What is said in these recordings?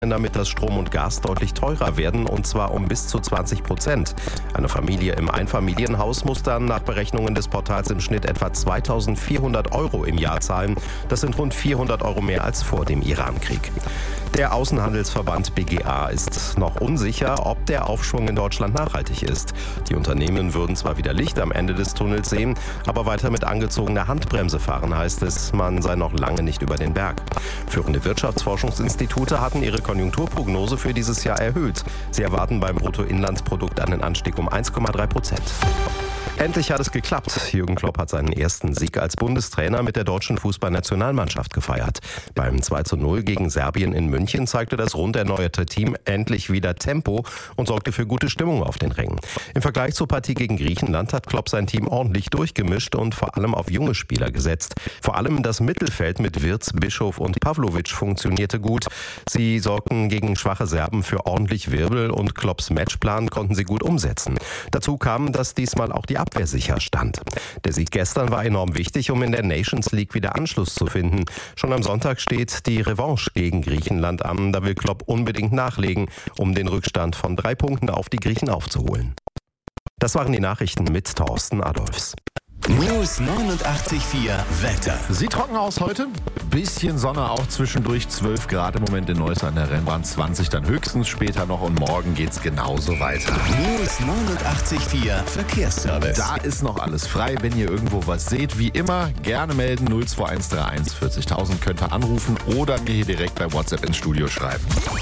damit das Strom und Gas deutlich teurer werden, und zwar um bis zu 20%. Eine Familie im Einfamilienhaus muss dann nach Berechnungen des Portals im Schnitt etwa 2.400 € im Jahr zahlen. Das sind rund 400 € mehr als vor dem Irankrieg. Der Außenhandelsverband BGA ist noch unsicher, ob der Aufschwung in Deutschland nachhaltig ist. Die Unternehmen würden zwar wieder Licht am Ende des Tunnels sehen, aber weiter mit angezogener Handbremse fahren, heißt es, man sei noch lange nicht über den Berg. Führende Wirtschaftsforschungsinstitute hatten ihre Konjunkturprognose für dieses Jahr erhöht. Sie erwarten beim Bruttoinlandsprodukt einen Anstieg um 1,3%. Endlich hat es geklappt. Jürgen Klopp hat seinen ersten Sieg als Bundestrainer mit der deutschen Fußballnationalmannschaft gefeiert. Beim 2:0 gegen Serbien in München zeigte das rund erneuerte Team endlich wieder Tempo und sorgte für gute Stimmung auf den Rängen. Im Vergleich zur Partie gegen Griechenland hat Klopp sein Team ordentlich durchgemischt und vor allem auf junge Spieler gesetzt. Vor allem das Mittelfeld mit Wirtz, Bischof und Pavlovic funktionierte gut. Sie sorgten gegen schwache Serben für ordentlich Wirbel und Klopps Matchplan konnten sie gut umsetzen. Dazu kam, dass diesmal auch die Abwehr sicher stand. Der Sieg gestern war enorm wichtig, um in der Nations League wieder Anschluss zu finden. Schon am Sonntag steht die Revanche gegen Griechenland an. Da will Klopp unbedingt nachlegen, um den Rückstand von 3 Punkten auf die Griechen aufzuholen. Das waren die Nachrichten mit Thorsten Adolfs. News 89,4 Wetter. Sieht trocken aus heute. Bisschen Sonne auch zwischendurch. 12 Grad im Moment in Neuss an der Rennbahn. 20 dann höchstens später noch und morgen geht's genauso weiter. News 89,4 Verkehrsservice. Da ist noch alles frei. Wenn ihr irgendwo was seht, wie immer, gerne melden. 02131 40.000 könnt ihr anrufen oder mir hier direkt bei WhatsApp ins Studio schreiben. So.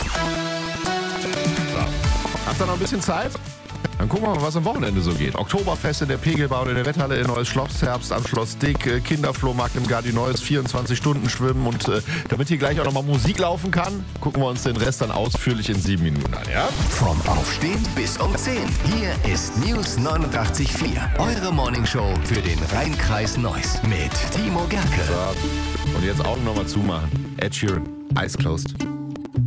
Habt ihr noch ein bisschen Zeit? Dann gucken wir mal, was am Wochenende so geht. Oktoberfest in der Pegelbahn in der Wetthalle in Neuss, Schlossherbst am Schloss Dick, Kinderflohmarkt im Gardi Neuss, 24 Stunden schwimmen und damit hier gleich auch nochmal Musik laufen kann, gucken wir uns den Rest dann ausführlich in 7 Minuten an, ja? Vom Aufstehen bis um 10. Hier ist News 89,4. Eure Morningshow für den Rheinkreis Neuss mit Timo Gerke. So. Und jetzt Augen nochmal zumachen. Ed Sheeran, Eyes Closed.